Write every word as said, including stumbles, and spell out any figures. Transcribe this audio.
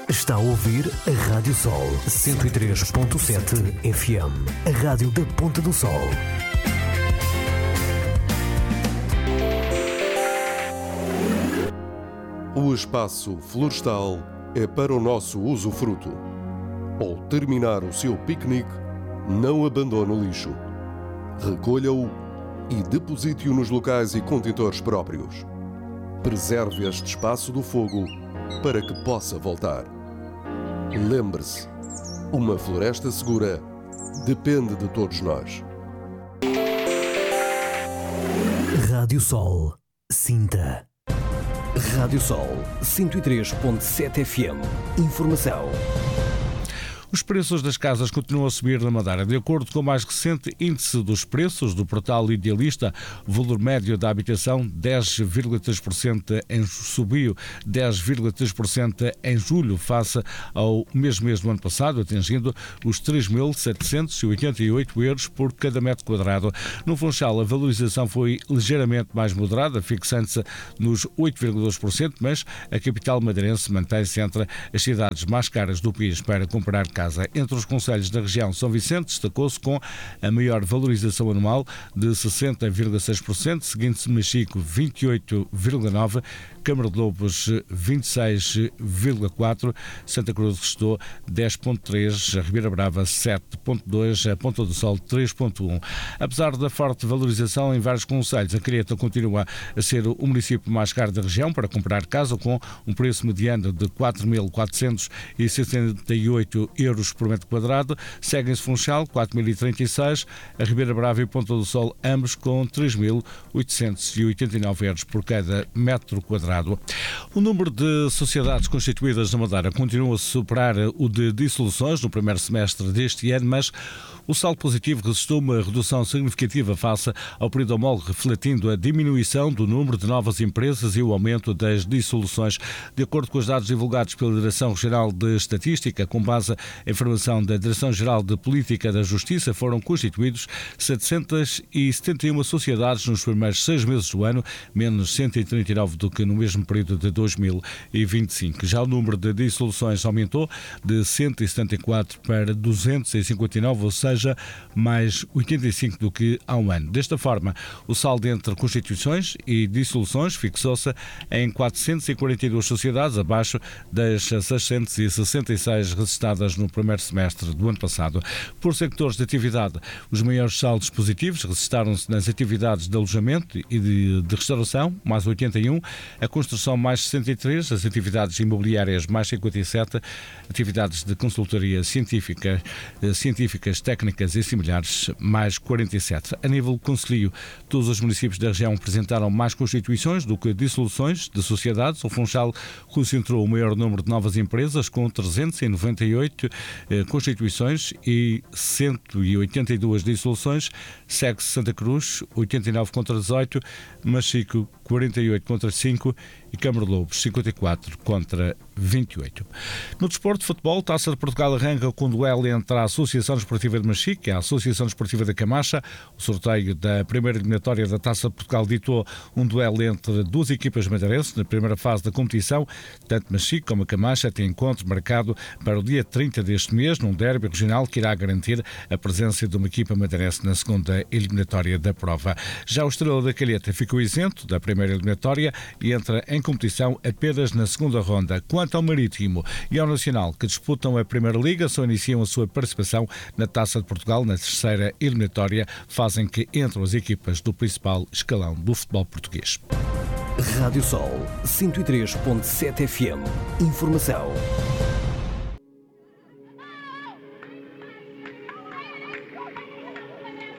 Está a ouvir a Rádio Sol cento e três ponto sete F M, a rádio da Ponta do Sol. O espaço florestal é para o nosso usufruto. Ao terminar o seu piquenique, não abandone o lixo. Recolha-o e deposite-o nos locais e contentores próprios. Preserve este espaço do fogo para que possa voltar. Lembre-se, uma floresta segura depende de todos nós. Rádio Sol, Sinta. Rádio Sol, cento e três ponto sete F M. Informação. Os preços das casas continuam a subir na Madeira. De acordo com o mais recente índice dos preços do portal Idealista, o valor médio da habitação dez vírgula três por cento em, subiu dez vírgula três por cento em julho, face ao mesmo mês do ano passado, atingindo os três mil setecentos e oitenta e oito euros por cada metro quadrado. No Funchal, a valorização foi ligeiramente mais moderada, fixando-se nos oito vírgula dois por cento, mas a capital madeirense mantém-se entre as cidades mais caras do país para comprar casa. Entre os concelhos da região, São Vicente destacou-se com a maior valorização anual de sessenta vírgula seis por cento, seguindo-se Machico vinte e oito vírgula nove por cento, Câmara de Lobos vinte e seis vírgula quatro por cento, Santa Cruz do Restô dez vírgula três por cento, Ribeira Brava sete vírgula dois por cento, a Ponta do Sol três vírgula um por cento. Apesar da forte valorização em vários concelhos, a Calheta continua a ser o município mais caro da região para comprar casa, com um preço mediano de quatro mil quatrocentos e sessenta e oito euros por metro quadrado. Seguem-se Funchal, quatro mil e trinta e seis, a Ribeira Brava e Ponta do Sol, ambos com três mil oitocentos e oitenta e nove euros por cada metro quadrado. O número de sociedades constituídas na Madeira continua a superar o de dissoluções no primeiro semestre deste ano, mas o saldo positivo resistiu uma redução significativa face ao período homólogo, refletindo a diminuição do número de novas empresas e o aumento das dissoluções. De acordo com os dados divulgados pela Direção Regional de Estatística, com base em informação da Direção-Geral de Política da Justiça, foram constituídos setecentas e setenta e uma sociedades nos primeiros seis meses do ano, menos cento e trinta e nove do que no mesmo período de dois mil e vinte e cinco. Já o número de dissoluções aumentou de cento e setenta e quatro para duzentos e cinquenta e nove, ou seja, mais oitenta e cinco do que há um ano. Desta forma, o saldo entre constituições e dissoluções fixou-se em quatrocentas e quarenta e duas sociedades, abaixo das seiscentas e sessenta e seis registadas no primeiro semestre do ano passado. Por sectores de atividade, os maiores saldos positivos registaram-se nas atividades de alojamento e de, de restauração, mais oitenta e um, a construção, mais sessenta e três, as atividades imobiliárias, mais cinquenta e sete, atividades de consultoria científica, científicas, técnicas e similares, mais quarenta e sete. A nível concelhio, todos os municípios da região apresentaram mais constituições do que dissoluções de sociedades. O Funchal concentrou o maior número de novas empresas, com trezentas e noventa e oito eh, constituições e cento e oitenta e duas dissoluções. Segue-se Santa Cruz, oitenta e nove contra dezoito, Machico, quarenta e oito contra cinco e Câmara de Lobos, cinquenta e quatro contra vinte e oito. No desporto de futebol, Taça de Portugal arranca com um duelo entre a Associação Desportiva de Machico e a Associação Desportiva da Camacha. O sorteio da primeira eliminatória da Taça de Portugal ditou um duelo entre duas equipas madeirenses na primeira fase da competição. Tanto Machico como a Camacha têm encontro marcado para o dia trinta deste mês, num derby regional que irá garantir a presença de uma equipa madeirense na segunda eliminatória da prova. Já o Estrela da Calheta ficou isento da primeira eliminatória e entra em competição apenas na segunda ronda. Quanto ao Marítimo e ao Nacional, que disputam a Primeira Liga, só iniciam a sua participação na Taça de Portugal na terceira eliminatória, fazem que entram as equipas do principal escalão do futebol português. Rádio Sol cento e três ponto sete F M. Informação.